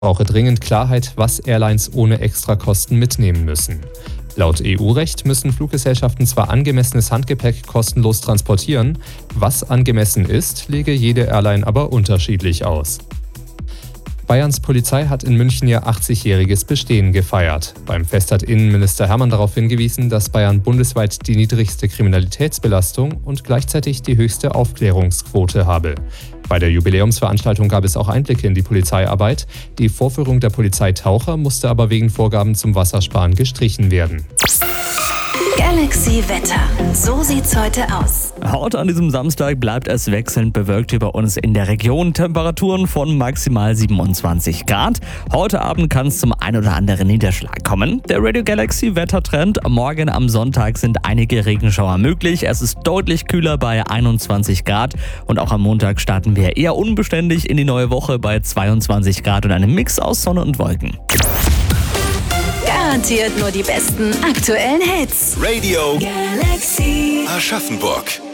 brauche dringend Klarheit, was Airlines ohne Extrakosten mitnehmen müssen. Laut EU-Recht müssen Fluggesellschaften zwar angemessenes Handgepäck kostenlos transportieren, was angemessen ist, lege jede Airline aber unterschiedlich aus. Bayerns Polizei hat in München ihr 80-jähriges Bestehen gefeiert. Beim Fest hat Innenminister Hermann darauf hingewiesen, dass Bayern bundesweit die niedrigste Kriminalitätsbelastung und gleichzeitig die höchste Aufklärungsquote habe. Bei der Jubiläumsveranstaltung gab es auch Einblicke in die Polizeiarbeit. Die Vorführung der Polizeitaucher musste aber wegen Vorgaben zum Wassersparen gestrichen werden. Galaxy Wetter. So sieht's heute aus. Heute an diesem Samstag bleibt es wechselnd bewölkt über uns in der Region. Temperaturen von maximal 27 Grad. Heute Abend kann es zum ein oder anderen Niederschlag kommen. Der Radio Galaxy Wettertrend. Morgen am Sonntag sind einige Regenschauer möglich. Es ist deutlich kühler bei 21 Grad. Und auch am Montag starten wir eher unbeständig in die neue Woche bei 22 Grad und einem Mix aus Sonne und Wolken. Garantiert nur die besten aktuellen Hits. Radio Galaxy Aschaffenburg.